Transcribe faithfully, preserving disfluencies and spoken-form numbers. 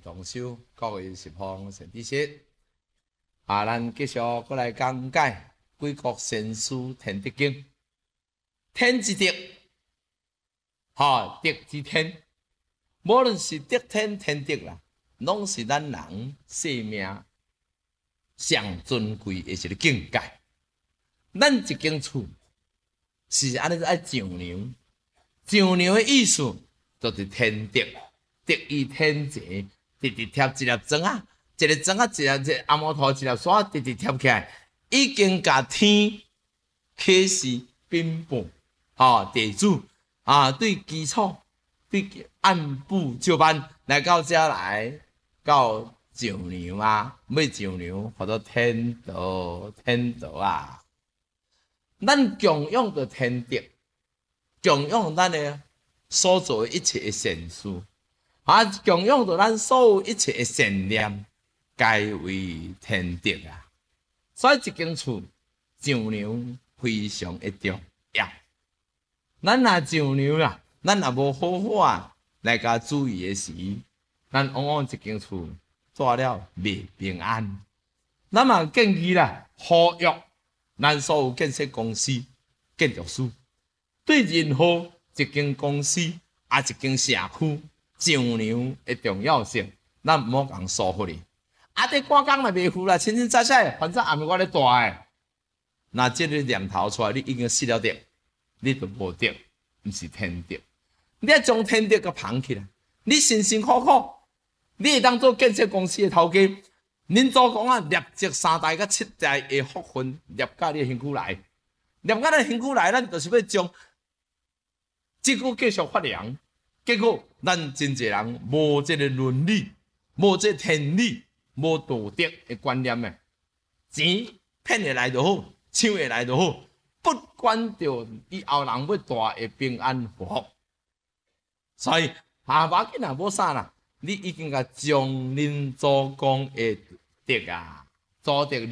同修，各位十方善知识。啊，咱继续过来讲解《贵国先师天德经》。天之德，哈，德之天，无论是德天天德啦，拢是咱人生命上尊贵的一个境界。咱一间厝是安尼爱丈量，丈量的意思就是天德，德于天齐，直直贴一粒砖啊，一个砖啊，一粒一阿摩头，一粒沙，直直贴起来，已经甲天启示禀报，吼地主啊，对基础对按部就班来到遮来到丈量啊，要丈量，或者天道天道啊。咱供养着天德，供养咱的所做一切的善事，啊，供养着咱所有一切的善念，皆为天德啊。所以一间厝丈量非常的重要。咱若丈量啊，咱若无好好啊来甲注意的时，咱往往一间厝做了未平安。咱嘛建议啦，呼吁咱所有建设公司、建筑师，对任何一间公司啊、一间社区丈量的重要性，咱毋好共疏忽哩。啊，这赶工嘛袂赴啦，清清早早，反正暗暝我咧住诶。那这个念头出来，你已经失了德，你就无德，毋是天德。你要将天德给捧起来，你辛辛苦苦，你会当做建设公司的头家。恁祖公啊，立即三代甲七代的福分立到你的身躯来，立到你身躯来，咱就是要将这个继续发扬。结果咱真侪人无这个伦理，无这天理，无道德的观念诶，钱骗会来就好，抢会来就好，不管着以后人要大的平安福福。所以啊，无要紧啦，无啥啦，你已经甲将恁祖公的德啊，祖德